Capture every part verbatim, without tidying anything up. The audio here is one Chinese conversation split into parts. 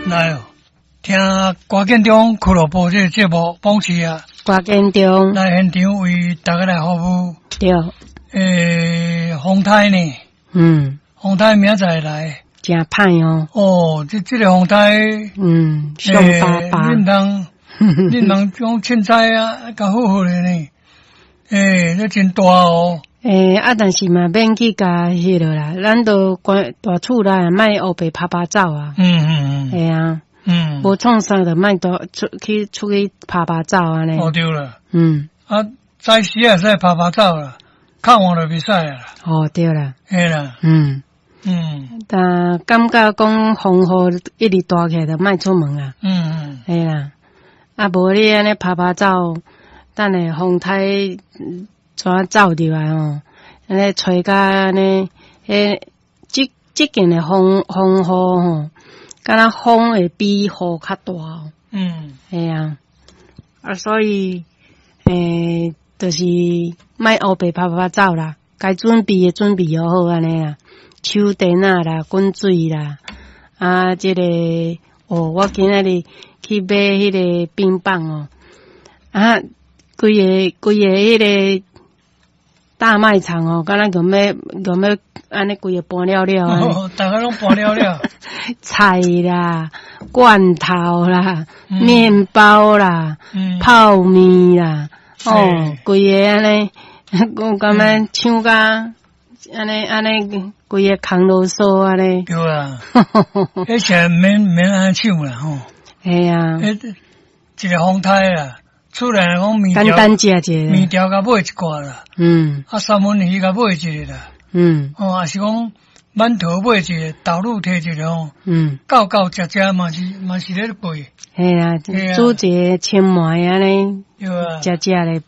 来哦，听歌建中俱乐部这个节目保持啊， 歌建中来现场为大家来服务。 对， 诶，洪台呢？ 嗯， 洪台明仔载来。 真歹哦。 哦，这这个洪台， 嗯，凶巴巴。 恁通，恁通讲凊彩啊，较好好咧呢。诶，这真大哦。 诶、欸，啊，但是嘛免去甲迄落啦，咱都关大厝内莫黑白拍拍走啊。 嗯嗯嗯。 系啊。 嗯。 无创啥就莫多出去出去拍拍走安尼。 哦对了。 嗯。 啊，早时也使拍拍走啦，看完就袂使啦。 哦对啦。 嘿啦。 嗯。 嗯。 但感觉讲风雨一直大起来就莫出门啦。 嗯嗯。 系啦。啊，无你安尼拍拍走，等下风台怎走入来哦？安尼吹甲安尼，迄即即间的风风雨吼，敢若风会比雨较大哦。 嗯。 系啊。啊，所以诶，就是莫黑白拍拍走啦，该准备的准备好好安尼啦，手电啊啦，滚水啦，啊，即、这个哦，我今仔日去买迄个冰棒哦，啊，规个规个迄个大卖场哦，敢若用要用要安尼规个搬了了安尼， 哦，大家拢搬了了， 菜啦、罐头啦、嗯、面包啦、嗯、泡面啦，哦，规个安尼，我感觉抢甲安尼安尼，规个空啰嗦安尼。 对啊，而且免免安抢啦吼。 系啊。 诶，一个风台啦，厝内讲面条， 简单食食， 面条甲买一挂啦。嗯。啊，三文鱼甲买一个啦。嗯。哦，也是讲馒头买一个，豆乳摕一个吼。嗯。够够食食嘛是嘛是咧贵。 系啊，煮一个千糜安尼。对啊。食食咧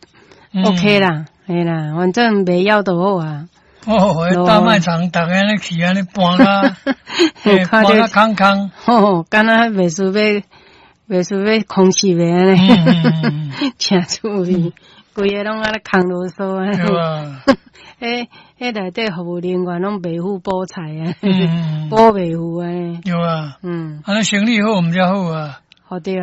，OK 啦，系啦，反正袂枵就好啊。 哦，迄大卖场，逐个安尼去安尼搬啦，搬啦空空。哦， 敢若袂输要，袂输要空气袂安尼，真趣味，规个拢安尼空啰嗦安尼。对啊。迄迄内底服务人员拢袂付补菜啊，补袂付安尼。 对啊。嗯。安尼生意好，毋才好啊。 好对。